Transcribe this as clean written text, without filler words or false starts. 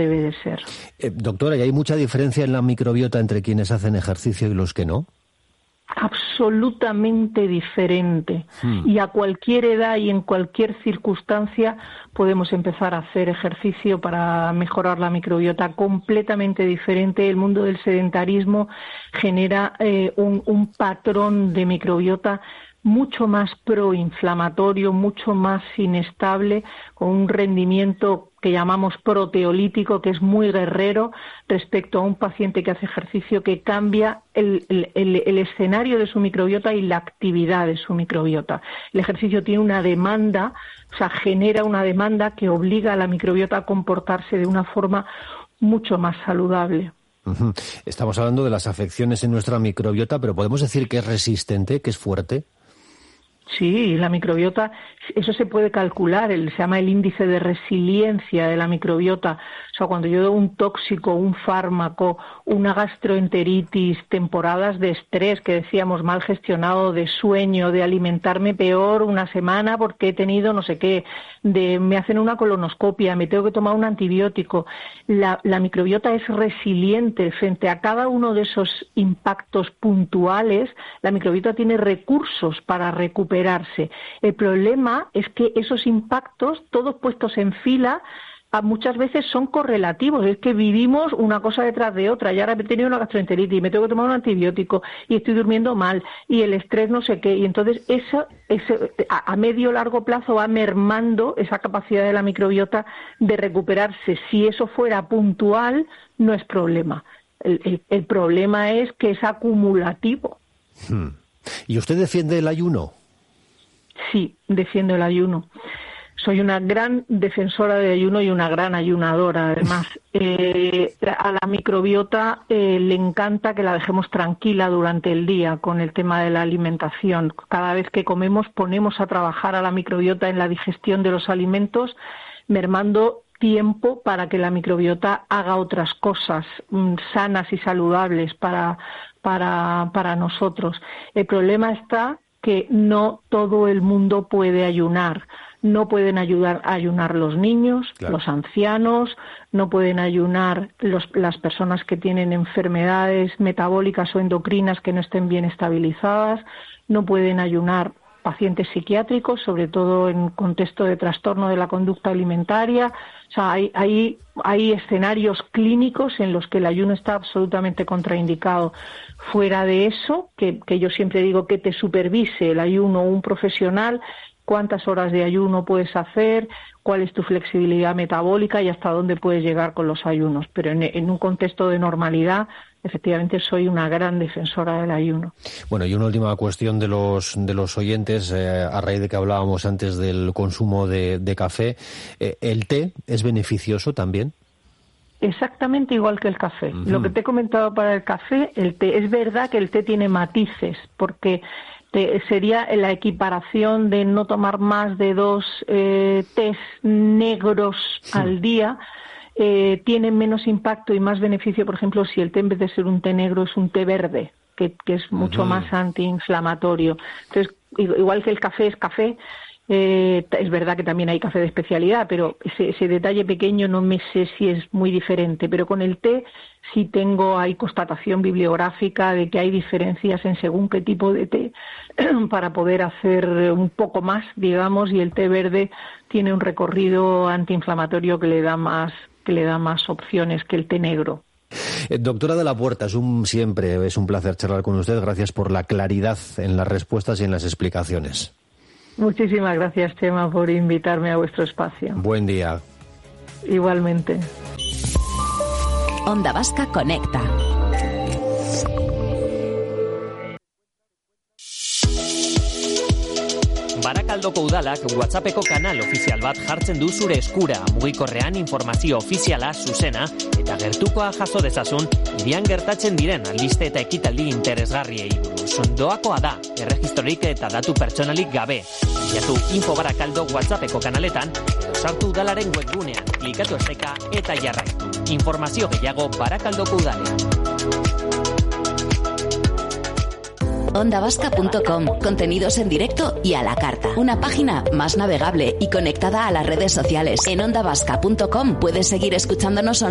debe de ser. Doctora, ¿y hay mucha diferencia en la microbiota entre quienes hacen ejercicio y los que no? Absolutamente diferente. Y a cualquier edad y en cualquier circunstancia podemos empezar a hacer ejercicio para mejorar la microbiota. Completamente diferente. El mundo del sedentarismo genera un patrón de microbiota mucho más proinflamatorio, mucho más inestable, con un rendimiento que llamamos proteolítico, que es muy guerrero respecto a un paciente que hace ejercicio, que cambia el escenario de su microbiota y la actividad de su microbiota. El ejercicio tiene una demanda, o sea, genera una demanda que obliga a la microbiota a comportarse de una forma mucho más saludable. Estamos hablando de las afecciones en nuestra microbiota, pero ¿podemos decir que es resistente, que es fuerte? Sí, la microbiota, eso se puede calcular, se llama el índice de resiliencia de la microbiota. O sea, cuando yo doy un tóxico, un fármaco, una gastroenteritis, temporadas de estrés, que decíamos mal gestionado, de sueño, de alimentarme peor una semana porque he tenido no sé qué, me hacen una colonoscopia, me tengo que tomar un antibiótico. La microbiota es resiliente frente a cada uno de esos impactos puntuales. La microbiota tiene recursos para recuperarse. El problema es que esos impactos, todos puestos en fila, muchas veces son correlativos. Es que vivimos una cosa detrás de otra. Y ahora he tenido una gastroenteritis y me tengo que tomar un antibiótico y estoy durmiendo mal y el estrés no sé qué. Y entonces eso a medio largo plazo va mermando esa capacidad de la microbiota de recuperarse. Si eso fuera puntual, no es problema. El problema es que es acumulativo. ¿Y usted defiende el ayuno? Sí, defiendo el ayuno. Soy una gran defensora del ayuno y una gran ayunadora, además. A la microbiota le encanta que la dejemos tranquila durante el día con el tema de la alimentación. Cada vez que comemos ponemos a trabajar a la microbiota en la digestión de los alimentos, mermando tiempo para que la microbiota haga otras cosas sanas y saludables para nosotros. El problema está que no todo el mundo puede ayunar. No pueden ayunar los niños, claro, los ancianos, no pueden ayunar las personas que tienen enfermedades metabólicas o endocrinas que no estén bien estabilizadas, no pueden ayunar pacientes psiquiátricos, sobre todo en contexto de trastorno de la conducta alimentaria. O sea, hay escenarios clínicos en los que el ayuno está absolutamente contraindicado. Fuera de eso, que yo siempre digo que te supervise el ayuno un profesional, cuántas horas de ayuno puedes hacer, cuál es tu flexibilidad metabólica y hasta dónde puedes llegar con los ayunos. Pero en un contexto de normalidad, efectivamente soy una gran defensora del ayuno. Bueno, y una última cuestión de los oyentes, a raíz de que hablábamos antes del consumo de café. ¿El té es beneficioso también? Exactamente igual que el café. Lo que te he comentado para el café, el té, es verdad que el té tiene matices, porque sería la equiparación de no tomar más de 2 tés negros al día. Tiene menos impacto y más beneficio, por ejemplo, si el té en vez de ser un té negro es un té verde, que es mucho más antiinflamatorio. Entonces, igual que el café es café, es verdad que también hay café de especialidad, pero ese detalle pequeño no me sé si es muy diferente. Pero con el té sí hay constatación bibliográfica de que hay diferencias en según qué tipo de té para poder hacer un poco más, digamos, y el té verde tiene un recorrido antiinflamatorio que le da más opciones que el té negro. Doctora de la Puerta, siempre es un placer charlar con usted. Gracias por la claridad en las respuestas y en las explicaciones. Muchísimas gracias, Chema, por invitarme a vuestro espacio. Buen día. Igualmente. Onda Vasca Conecta. Barakaldoko udalak WhatsAppeko kanal ofizial bat jartzen du zure eskura, mugikorrean informazio ofiziala, zuzena eta gertukoa jaso dezazun hirian gertatzen diren albiste eta ekitaldi interesgarriei buruz. Doakoa da, erregistrorik eta datu pertsonalik gabe. Bilatu Info Barakaldo WhatsAppeko kanaletan edo sartu udalaren webgunean, klikatu esteka eta jarraitu. Informazio gehiago Barakaldoko udalean. ondavasca.com, contenidos en directo y a la carta. Una página más navegable y conectada a las redes sociales. En ondavasca.com puedes seguir escuchándonos